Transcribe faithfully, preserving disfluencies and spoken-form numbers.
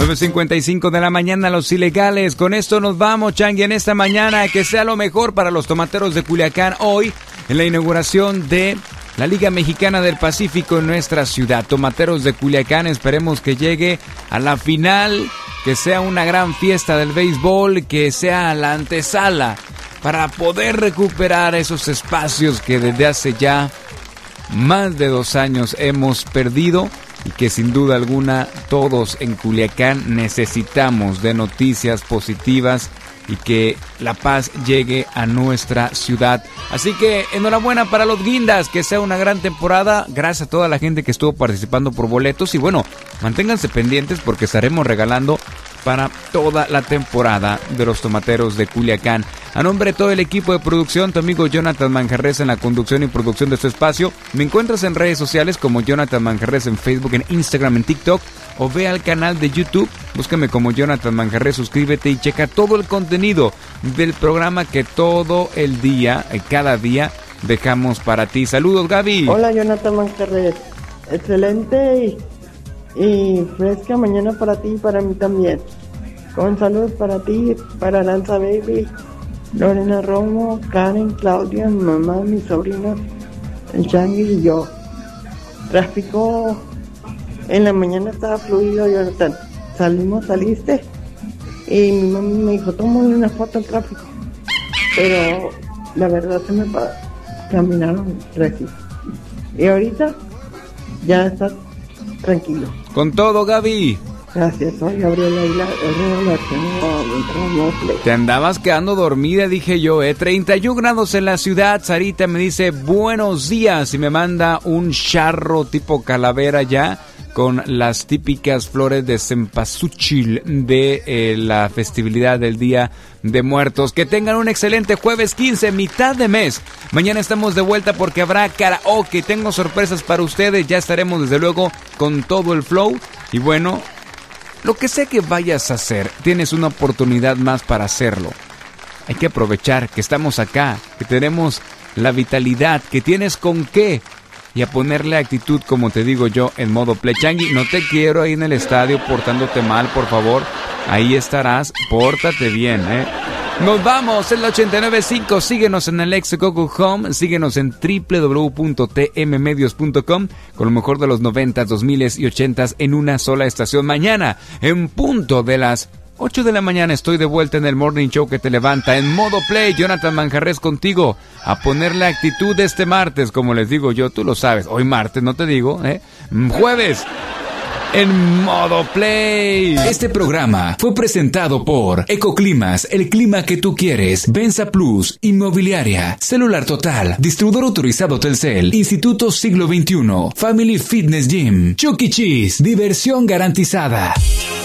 nueve cincuenta y cinco de la mañana, los ilegales. Con esto nos vamos, Changi, en esta mañana. Que sea lo mejor para los tomateros de Culiacán hoy en la inauguración de la Liga Mexicana del Pacífico en nuestra ciudad. Tomateros de Culiacán, esperemos que llegue a la final, que sea una gran fiesta del béisbol, que sea la antesala para poder recuperar esos espacios que desde hace ya más de dos años hemos perdido y que sin duda alguna todos en Culiacán necesitamos de noticias positivas y que la paz llegue a nuestra ciudad. Así que enhorabuena para los Guindas, que sea una gran temporada. Gracias a toda la gente que estuvo participando por boletos y bueno, manténganse pendientes porque estaremos regalando para toda la temporada de los Tomateros de Culiacán. A nombre de todo el equipo de producción, tu amigo Jonathan Manjarres en la conducción y producción de este espacio. Me encuentras en redes sociales como Jonathan Manjarres en Facebook, en Instagram, en TikTok, o ve al canal de YouTube, búscame como Jonathan Manjarres, suscríbete y checa todo el contenido del programa que todo el día, cada día, dejamos para ti. Saludos, Gaby. Hola, Jonathan Manjarres. Excelente y, y fresca mañana para ti y para mí también. Con saludos para ti, para Lanza Baby, Lorena Romo, Karen, Claudia, mi mamá, mis sobrinos, el Changi y yo. Tráfico en la mañana estaba fluido, Jonathan. Salimos, saliste y mi mamá me dijo, tómale una foto al tráfico. Pero la verdad se me pa- caminaron recio. Y ahorita ya está tranquilo. Con todo, Gaby. Gracias, soy Gabriela Aguilar. Te andabas quedando dormida, dije yo, eh. treinta y un grados en la ciudad. Sarita me dice buenos días y me manda un charro tipo calavera ya con las típicas flores de cempasúchil de eh, la festividad del Día de Muertos. Que tengan un excelente jueves quince, mitad de mes. Mañana estamos de vuelta porque habrá karaoke. Tengo sorpresas para ustedes. Ya estaremos desde luego con todo el flow. Y bueno, lo que sea que vayas a hacer, tienes una oportunidad más para hacerlo. Hay que aprovechar que estamos acá, que tenemos la vitalidad, que tienes con qué. Y a ponerle actitud, como te digo yo, en modo play. Changi, no te quiero ahí en el estadio portándote mal, por favor. Ahí estarás, pórtate bien, ¿eh? Nos vamos en la ochenta y nueve punto cinco. Síguenos en Alexa Google Home. Síguenos en doble u doble u doble u punto t m medios punto com con lo mejor de los noventas, dos miles y ochentas en una sola estación. Mañana, en punto de las ocho de la mañana, estoy de vuelta en el Morning Show que te levanta en modo play. Jonathan Manjarres contigo. A ponerle actitud este martes, como les digo yo, tú lo sabes. Hoy martes, no te digo, ¿eh? Jueves. En modo play. Este programa fue presentado por Ecoclimas, el clima que tú quieres. Benza Plus, Inmobiliaria, Celular Total, Distribuidor Autorizado Telcel, Instituto Siglo veintiuno, Family Fitness Gym, Chuck E. Cheese, diversión garantizada.